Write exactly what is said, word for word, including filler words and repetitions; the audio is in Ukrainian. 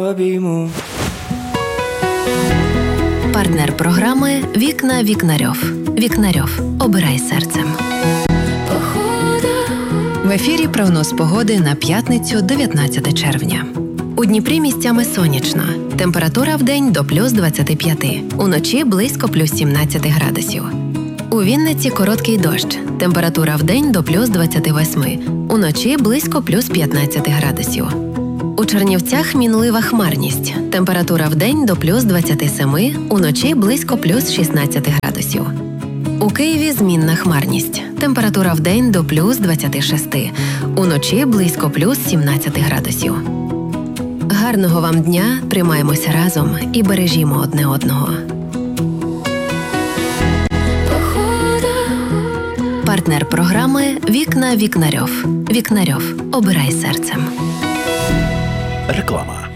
Обійму. Партнер програми «Вікна Вікнарьов». Вікнарьов. Обирай серцем. В ефірі прогноз погоди на п'ятницю, дев'ятнадцяте червня. У Дніпрі місцями сонячно. Температура вдень до плюс двадцять п'ять. Уночі близько плюс сімнадцять градусів. У Вінниці короткий дощ. Температура вдень до плюс двадцять вісім. Уночі близько плюс п'ятнадцять градусів. У Чернівцях мінлива хмарність. Температура вдень до плюс двадцять сім, уночі близько плюс шістнадцять градусів. У Києві змінна хмарність. Температура вдень до плюс двадцять шість, уночі близько плюс сімнадцять градусів. Гарного вам дня, тримаємося разом і бережімо одне одного. Партнер програми «Вікна Вікнарьов». Вікнарьов. Обирай серцем. Реклама.